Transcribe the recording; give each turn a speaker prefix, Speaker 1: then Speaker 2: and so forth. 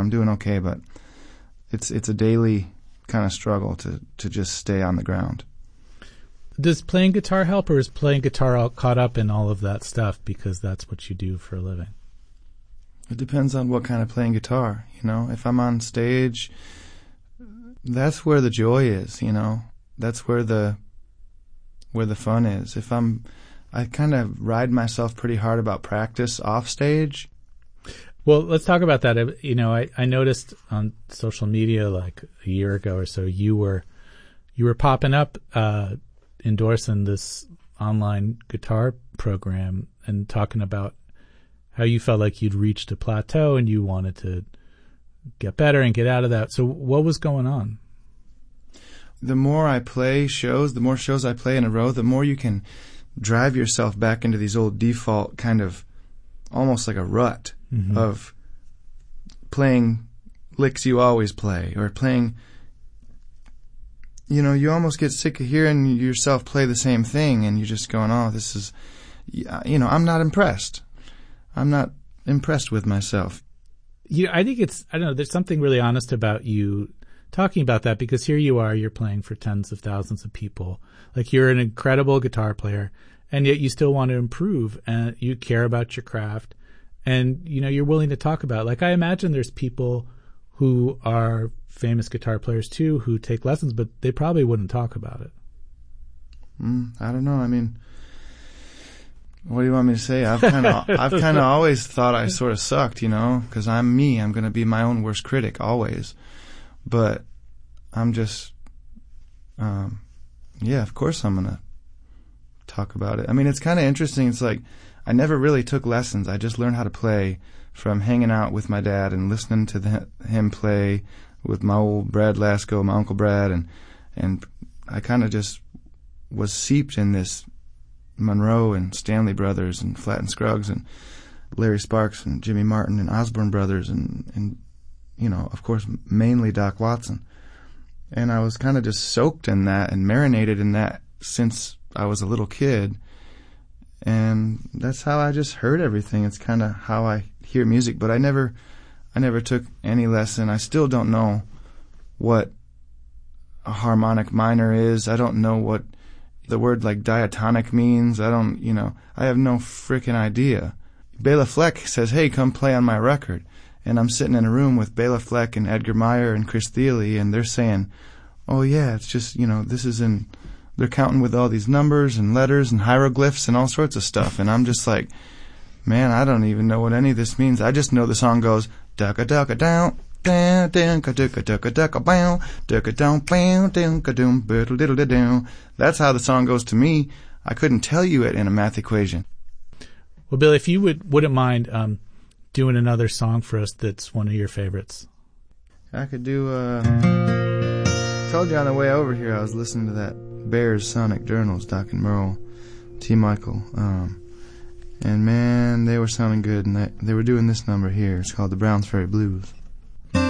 Speaker 1: I'm doing okay, but it's a daily kind of struggle to just stay on the ground.
Speaker 2: Does playing guitar help, or is playing guitar all caught up in all of that stuff because that's what you do for a living?
Speaker 1: It depends on what kind of playing guitar, you know. If I'm on stage, that's where the joy is, you know. That's where the fun is. I kind of ride myself pretty hard about practice off stage.
Speaker 2: Well, let's talk about that. You know, I noticed on social media like a year ago or so, you were popping up, endorsing this online guitar program and talking about how you felt like you'd reached a plateau and you wanted to get better and get out of that. So what was going on?
Speaker 1: The more I play shows, the more shows I play in a row, the more you can drive yourself back into these old default kind of almost like a rut of playing licks you always play, or playing, you know, you almost get sick of hearing yourself play the same thing, and you're just going, oh, this is, you know, I'm not impressed. I'm not impressed with myself.
Speaker 2: I think I don't know, there's something really honest about you talking about that, because here you are, you're playing for tens of thousands of people. Like, you're an incredible guitar player, and yet you still want to improve, and you care about your craft, and, you know, you're willing to talk about it. Like, I imagine there's people who are famous guitar players too who take lessons, but they probably wouldn't talk about it.
Speaker 1: I don't know. I mean, what do you want me to say? I've kind of always thought I sort of sucked, you know, because I'm me. I'm going to be my own worst critic always. But I'm just, yeah, of course I'm going to talk about it. I mean, it's kind of interesting. It's like, I never really took lessons. I just learned how to play from hanging out with my dad and listening to him play with my old Brad Lasko, my Uncle Brad, and I kind of just was seeped in this Monroe and Stanley Brothers and Flatt and Scruggs and Larry Sparks and Jimmy Martin and Osborne Brothers and you know, of course, mainly Doc Watson. And I was kind of just soaked in that and marinated in that since I was a little kid. And that's how I just heard everything. It's kind of how I hear music, but I never took any lesson. I still don't know what a harmonic minor is. I don't know what the word like diatonic means. I have no frickin' idea. Bela Fleck says, hey, come play on my record. And I'm sitting in a room with Bela Fleck and Edgar Meyer and Chris Thile, and they're saying, oh yeah, it's just, you know, this is in, they're counting with all these numbers and letters and hieroglyphs and all sorts of stuff. And I'm just like, man, I don't even know what any of this means. I just know the song goes, ducka ducka down, down, ducka ducka ducka ducka bow, ducka down, bow, ducka doom, biddle diddle down. That's how the song goes to me. I couldn't tell you it in a math equation.
Speaker 2: Well, Bill, if you wouldn't mind doing another song for us that's one of your favorites.
Speaker 1: I could do, told you on the way over here I was listening to that Bears Sonic Journals, Doc and Merle, T. Michael, and man, they were sounding good, and they were doing this number here. It's called the Browns Ferry Blues.